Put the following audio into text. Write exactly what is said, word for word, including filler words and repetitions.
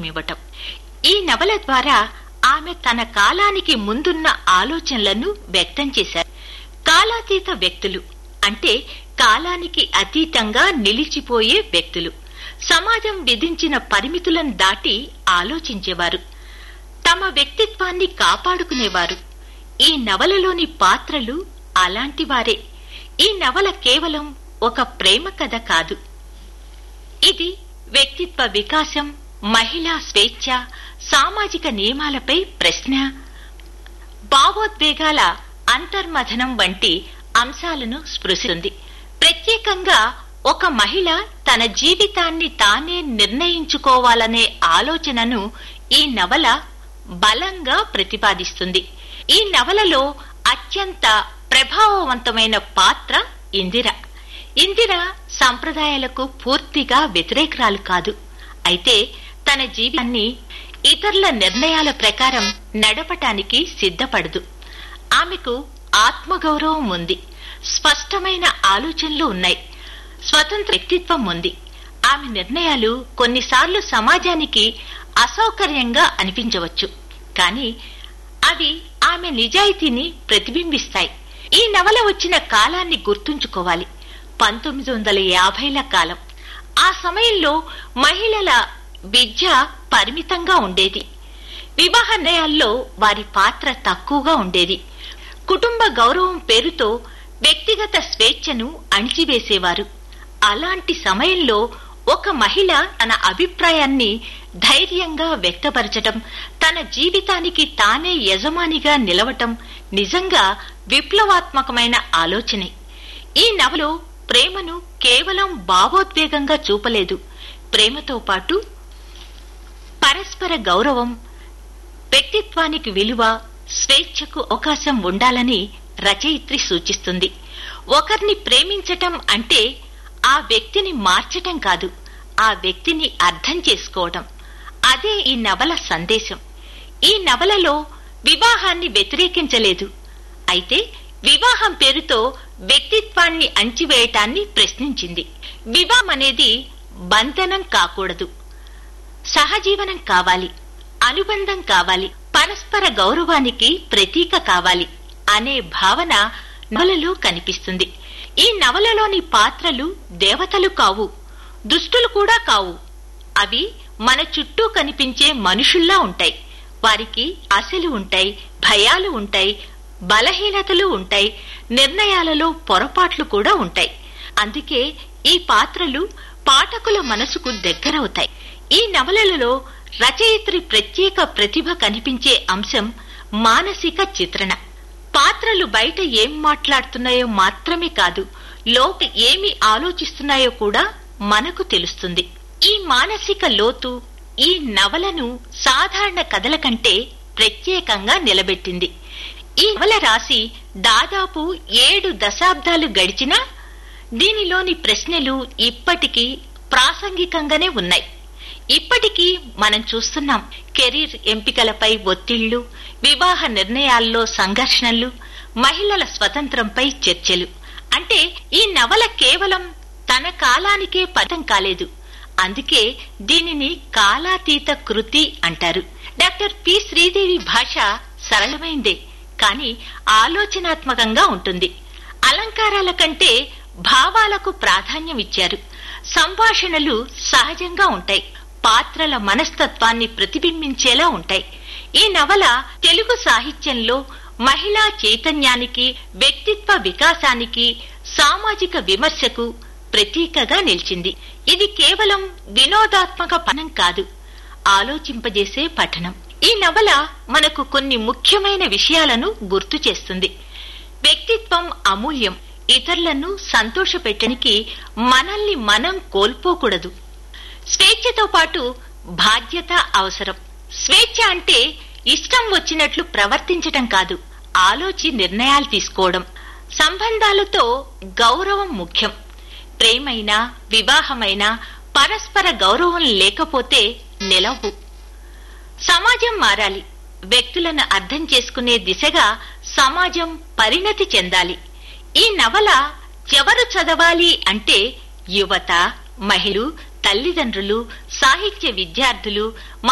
జన్మనివ్వటం. ఈ నవల ద్వారా ఆమె తన కాలానికి ముందున్న ఆలోచనలను వ్యక్తం చేశారు. కాలాతీత వ్యక్తులు అంటే కాలానికి అతీతంగా నిలిచిపోయే వ్యక్తులు. సమాజం విధించిన పరిమితులను దాటి ఆలోచించేవారు. తమ వ్యక్తిత్వాన్ని కాపాడుకునేవారు. ఈ నవలలోని పాత్రలు అలాంటివారే. ఈ నవల కేవలం ఒక ప్రేమ కథ కాదు. ఇది వ్యక్తిత్వ వికాసం, మహిళా స్వేచ్ఛ, సామాజిక నియమాలపై ప్రశ్న, భావోద్వేగాల అంతర్మథనం వంటి అంశాలను స్పృశిస్తుంది. ప్రత్యేకంగా ఒక మహిళ తన జీవితాన్ని తానే నిర్ణయించుకోవాలనే ఆలోచనను ఈ నవల బలంగా ప్రతిపాదిస్తుంది. ఈ నవలలో అత్యంత ప్రభావవంతమైన పాత్ర ఇందిర. ఇందిర సంప్రదాయాలకు పూర్తిగా వ్యతిరేకురాలు కాదు. అయితే తన జీవితాన్ని ఇతరుల నిర్ణయాల ప్రకారం నడపటానికి సిద్ధపడదు. ఆమెకు ఆత్మగౌరవం ఉంది, స్పష్టమైన ఆలోచనలు ఉన్నాయి, స్వతంత్ర వ్యక్తిత్వం ఉంది. ఆమె నిర్ణయాలు కొన్నిసార్లు సమాజానికి అసౌకర్యంగా అనిపించవచ్చు, కానీ అవి ఆమె నిజాయితీని ప్రతిబింబిస్తాయి. ఈ నవల వచ్చిన కాలాన్ని గుర్తుంచుకోవాలి. పంతొమ్మిది వందల యాభైల కాలం. ఆ సమయంలో మహిళల విద్య పరిమితంగా ఉండేది. వివాహ నిర్ణయాల్లో వారి పాత్ర తక్కువగా ఉండేది. కుటుంబ గౌరవం పేరుతో వ్యక్తిగత స్వేచ్ఛను అణిచివేసేవారు. అలాంటి సమయంలో ఒక మహిళ తన అభిప్రాయాన్ని ధైర్యంగా వ్యక్తపరచటం, తన జీవితానికి తానే యజమానిగా నిలవటం నిజంగా విప్లవాత్మకమైన ఆలోచనే. ఈ నవలో ప్రేమను కేవలం భావోద్వేగంగా చూపలేదు. ప్రేమతో పాటు పరస్పర గౌరవం, వ్యక్తిత్వానికి విలువ, స్వేచ్ఛకు అవకాశం ఉండాలని రచయిత్రి సూచిస్తుంది. ఒకరిని ప్రేమించటం అంటే ఆ వ్యక్తిని మార్చటం కాదు, ఆ వ్యక్తిని అర్థం చేసుకోవటం. అదే ఈ నవల సందేశం. ఈ నవలలో వివాహాన్ని వ్యతిరేకించలేదు. అయితే వివాహం పేరుతో వ్యక్తిత్వాన్ని అణచివేయటాన్ని ప్రశ్నించింది. వివాహం అనేది బంధనం కాకూడదు, సహజీవనం కావాలి, అనుబంధం కావాలి, పరస్పర గౌరవానికి ప్రతీక కావాలి అనే భావన నవలలో కనిపిస్తుంది. ఈ నవలలోని పాత్రలు దేవతలు కావు, దుష్టులు కూడా కావు. అవి మన చుట్టూ కనిపించే మనుషుల్లా ఉంటాయి. వారికి ఆశలు ఉంటాయి, భయాలు ఉంటాయి, బలహీనతలు ఉంటాయి, నిర్ణయాలలో పొరపాట్లు కూడా ఉంటాయి. అందుకే ఈ పాత్రలు పాఠకుల మనసుకు దగ్గరవుతాయి. ఈ నవలలలో రచయిత్రి ప్రత్యేక ప్రతిభ కనిపించే అంశం మానసిక చిత్రణ. పాత్రలు బయట ఏం మాట్లాడుతున్నాయో మాత్రమే కాదు, లోపల ఏమి ఆలోచిస్తున్నాయో కూడా మనకు తెలుస్తుంది. ఈ మానసిక లోతు ఈ నవలను సాధారణ కథల కంటే ప్రత్యేకంగా నిలబెట్టింది. ఈ నవల రాసి దాదాపు ఏడు దశాబ్దాలు గడిచినా దీనిలోని ప్రశ్నలు ఇప్పటికీ ప్రాసంగికంగానే ఉన్నాయి. ఇప్పటికీ మనం చూస్తున్నాం. కెరీర్ ఎంపికలపై ఒత్తిళ్లు, వివాహ నిర్ణయాల్లో సంఘర్షణలు, మహిళల స్వతంత్రంపై చర్చలు. అంటే ఈ నవల కేవలం తన కాలానికే పరిమితం కాలేదు. అందుకే దీనిని కాలాతీత కృతి అంటారు. డాక్టర్ పి శ్రీదేవి భాష సరళమైందే, కానీ ఆలోచనాత్మకంగా ఉంటుంది. అలంకారాల కంటే భావాలకు ప్రాధాన్యం ఇచ్చారు. సంభాషణలు సహజంగా ఉంటాయి, పాత్రల మనస్తత్వాన్ని ప్రతిబింబించేలా ఉంటాయి. ఈ నవల తెలుగు సాహిత్యంలో మహిళా చైతన్యానికి, వ్యక్తిత్వ వికాసానికి, సామాజిక విమర్శకు ప్రతీకగా నిలిచింది. ఇది కేవలం వినోదాత్మక పఠనం కాదు, ఆలోచింపజేసే పఠనం. ఈ నవల మనకు కొన్ని ముఖ్యమైన విషయాలను గుర్తు చేస్తుంది. వ్యక్తిత్వం అమూల్యం. ఇతరులను సంతోషపెట్టడానికి మనల్ని మనం కోల్పోకూడదు. స్వేచ్ఛతో పాటు బాధ్యత అవసరం. స్వేచ్ఛ అంటే ఇష్టం వచ్చినట్లు ప్రవర్తించటం కాదు, ఆలోచి నిర్ణయాలు తీసుకోవడం. సంబంధాలతో గౌరవం ముఖ్యం. ప్రేమైనా, వివాహమైనా పరస్పర గౌరవం లేకపోతే నిలవు. సమాజం మారాలి. వ్యక్తులను అర్థం చేసుకునే దిశగా సమాజం పరిణతి చెందాలి. ఈ నవల ఎవరు చదవాలి అంటే యువత, మహిళలు, తల్లిదండ్రులు, సాహిత్య విద్యార్థులు,